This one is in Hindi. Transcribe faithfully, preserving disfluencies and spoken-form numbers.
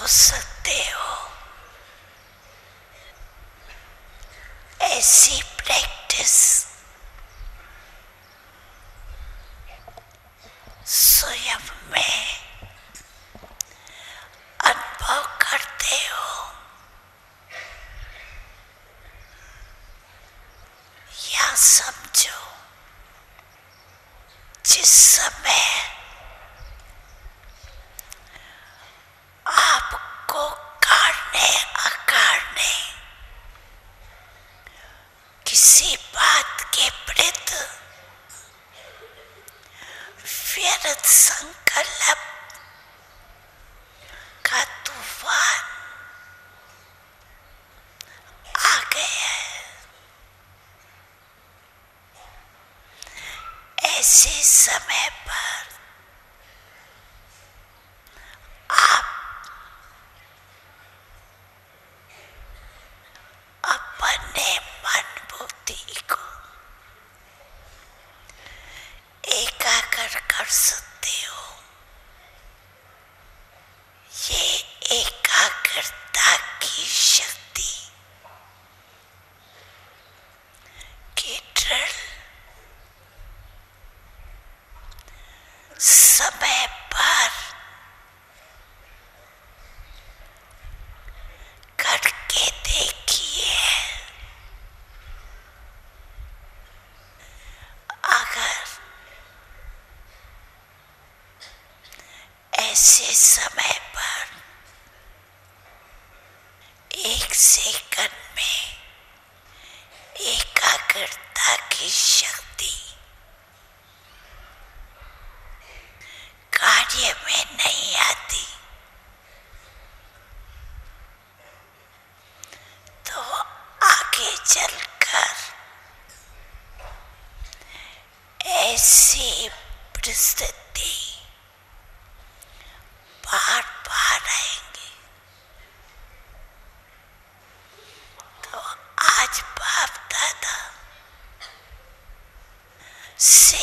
हो सकते हो। ऐसी प्रैक्टिस स्वयं में अनुभव करते हो या समझो जिस समय आपको काढ़ने अकाढ़ने किसी बात के प्रति व्यर्थ संकल्प का तूफान आ गया है। ऐसे समय पर आप अपने मन बुद्धि को एकाग्र कर सकते हो। ये एकाग्रता की शक्ति की दृढ़ समय पर करके देखिए। अगर ऐसे समय पर एक सेकंड में एकाग्रता की शक्ति कार्य में नहीं आती तो आगे चलकर ऐसी परिस्थिति बार बार आएंगी। तो आज बाप दादा से